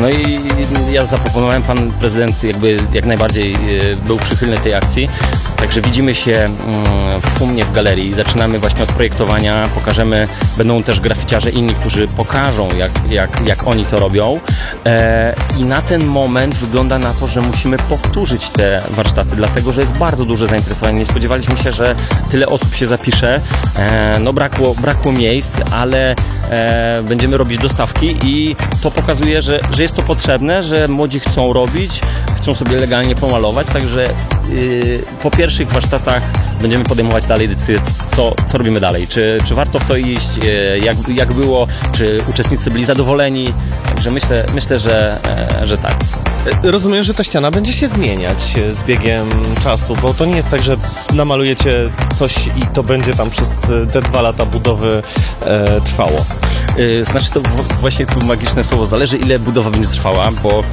No i ja zaproponowałem, pan prezydent jakby jak najbardziej był przychylny tej akcji. Także widzimy się w Humnie w galerii. Zaczynamy właśnie od projektowania, pokażemy, będą też graficiarze inni, którzy pokażą jak oni to robią. I na ten moment wygląda na to, że musimy powtórzyć te warsztaty, dlatego że jest bardzo duże zainteresowanie. Nie spodziewaliśmy się, że tyle osób się zapisze. No brakło miejsc, ale będziemy robić dostawki i to pokazuje, że jest to potrzebne, że młodzi chcą robić, chcą sobie legalnie pomalować, także po pierwszych warsztatach będziemy podejmować dalej decyzję, co robimy dalej. Czy warto w to iść, jak było, czy uczestnicy byli zadowoleni, także myślę, że tak. Rozumiem, że ta ściana będzie się zmieniać z biegiem czasu, bo to nie jest tak, że namalujecie coś i to będzie tam przez te 2 lata budowy trwało. Znaczy to właśnie tu magiczne słowo, zależy ile budowa będzie trwała, bo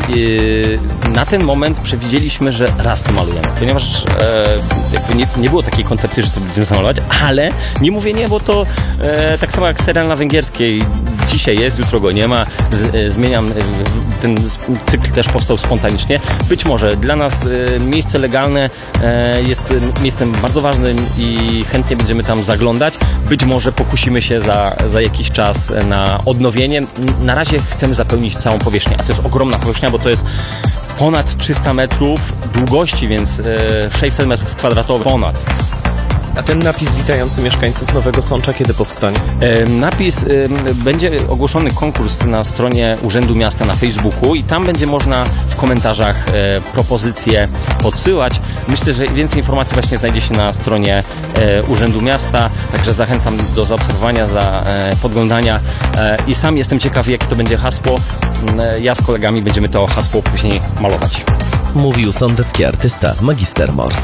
na ten moment przewidzieliśmy, że raz to malujemy, ponieważ jakby nie było takiej koncepcji, że to będziemy zamalować, ale nie mówię nie, bo to tak samo jak serial na węgierskiej, dzisiaj jest, jutro go nie ma, zmieniam, ten cykl też powstał spontanicznie. Być może dla nas miejsce legalne jest miejscem bardzo ważnym i chętnie będziemy tam zaglądać. Być może pokusimy się za jakiś czas na odnowienie. Na razie chcemy zapełnić całą powierzchnię, a to jest ogromna powierzchnia, bo to jest ponad 300 metrów długości, więc 600 metrów kwadratowych ponad. A ten napis witający mieszkańców Nowego Sącza kiedy powstanie? Napis, będzie ogłoszony konkurs na stronie Urzędu Miasta na Facebooku i tam będzie można w komentarzach propozycje podsyłać. Myślę, że więcej informacji właśnie znajdzie się na stronie Urzędu Miasta, także zachęcam do zaobserwowania, podglądania i sam jestem ciekaw, jakie to będzie hasło. Ja z kolegami będziemy to hasło później malować. Mówił sądecki artysta Magister Mors.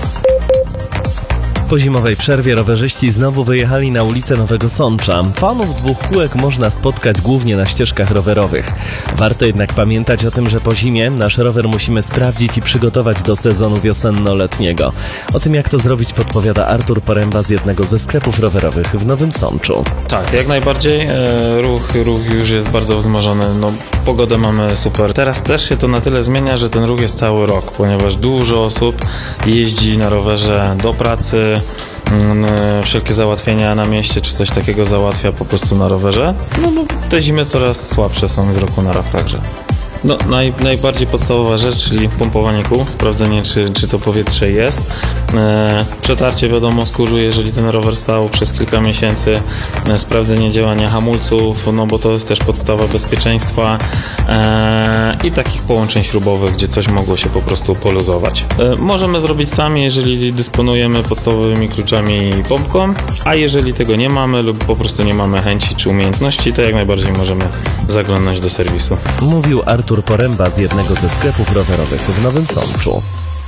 Po zimowej przerwie rowerzyści znowu wyjechali na ulicę Nowego Sącza. Fanów 2 kółek można spotkać głównie na ścieżkach rowerowych. Warto jednak pamiętać o tym, że po zimie nasz rower musimy sprawdzić i przygotować do sezonu wiosenno-letniego. O tym, jak to zrobić, podpowiada Artur Poręba z jednego ze sklepów rowerowych w Nowym Sączu. Tak, jak najbardziej. Ruch już jest bardzo wzmożony. No, pogodę mamy super. Teraz też się to na tyle zmienia, że ten ruch jest cały rok, ponieważ dużo osób jeździ na rowerze do pracy, wszelkie załatwienia na mieście czy coś takiego załatwia po prostu na rowerze. No bo te zimy coraz słabsze są z roku na rok także. No, najbardziej podstawowa rzecz, czyli pompowanie kół, sprawdzenie, czy to powietrze jest. Przetarcie, wiadomo, z kurzu, jeżeli ten rower stał przez kilka miesięcy. Sprawdzenie działania hamulców, no bo to jest też podstawa bezpieczeństwa. I takich połączeń śrubowych, gdzie coś mogło się po prostu poluzować. Możemy zrobić sami, jeżeli dysponujemy podstawowymi kluczami i pompką, a jeżeli tego nie mamy lub po prostu nie mamy chęci czy umiejętności, to jak najbardziej możemy zaglądnąć do serwisu. Mówił Artur Poręba z jednego ze sklepów rowerowych w Nowym Sączu.